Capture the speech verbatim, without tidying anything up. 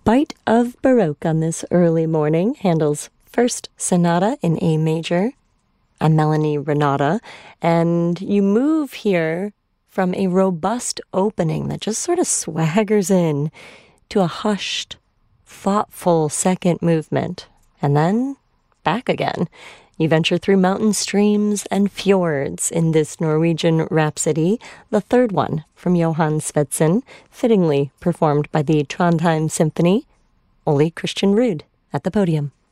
bite of Baroque on this early morning. Handel's First Sonata in A major. I'm Melanie Renata, and you move here from a robust opening that just sort of swaggers in to a hushed, thoughtful second movement, and then back again. You venture through mountain streams and fjords in this Norwegian rhapsody, the third one from Johann Svendsen, fittingly performed by the Trondheim Symphony. Ole Christian Ruud at the podium.